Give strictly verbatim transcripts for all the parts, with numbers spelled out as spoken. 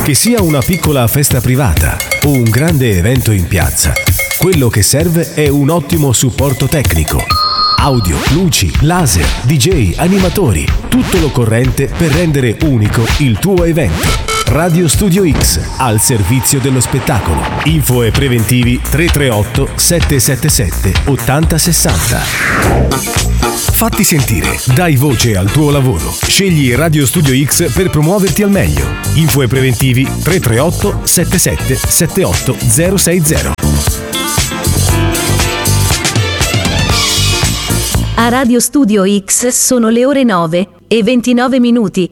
Che sia una piccola festa privata o un grande evento in piazza, quello che serve è un ottimo supporto tecnico. Audio, luci, laser, D J, animatori, tutto l'occorrente per rendere unico il tuo evento. Radio Studio X, al servizio dello spettacolo. Info e preventivi tre tre otto sette sette sette otto zero sei zero. Fatti sentire, dai voce al tuo lavoro. Scegli Radio Studio X per promuoverti al meglio. Info e preventivi tre tre otto sette sette sette otto zero sei zero. A Radio Studio X sono le ore nove e ventinove minuti.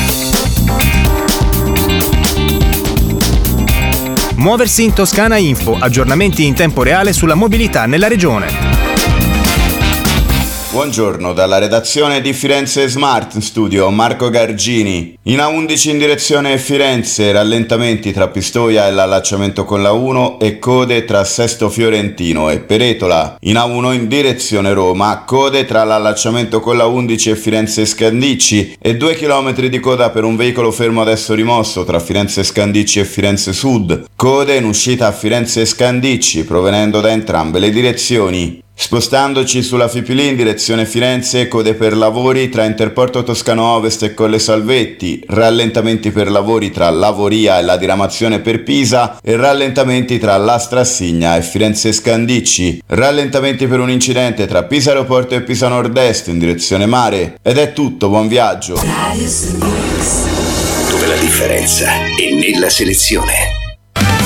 Muoversi in Toscana Info, aggiornamenti in tempo reale sulla mobilità nella regione. Buongiorno, dalla redazione di Firenze Smart Studio, Marco Gargini. In A undici in direzione Firenze, rallentamenti tra Pistoia e l'allacciamento con la uno e code tra Sesto Fiorentino e Peretola. In A uno in direzione Roma, code tra l'allacciamento con la undici e Firenze Scandicci e due chilometri di coda per un veicolo fermo adesso rimosso tra Firenze Scandicci e Firenze Sud. Code in uscita a Firenze Scandicci, provenendo da entrambe le direzioni. Spostandoci sulla Fipili in direzione Firenze, code per lavori tra Interporto Toscano Ovest e Colle Salvetti, rallentamenti per lavori tra Lavoria e la diramazione per Pisa e rallentamenti tra La Strassigna e Firenze Scandicci, rallentamenti per un incidente tra Pisa Aeroporto e Pisa Nord-Est in direzione mare. Ed è tutto, buon viaggio! Dove la differenza è nella selezione.